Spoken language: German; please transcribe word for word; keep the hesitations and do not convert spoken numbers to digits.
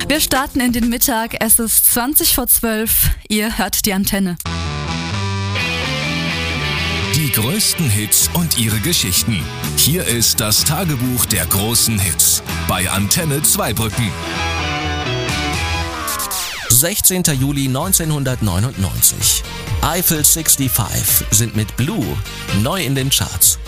Wir starten in den Mittag, es ist zwanzig vor zwölf, ihr hört die Antenne. Die größten Hits und ihre Geschichten. Hier ist das Tagebuch der großen Hits bei Antenne Zweibrücken. sechzehnter Juli neunzehnhundertneunundneunzig. Eiffel fünfundsechzig sind mit Blue neu in den Charts.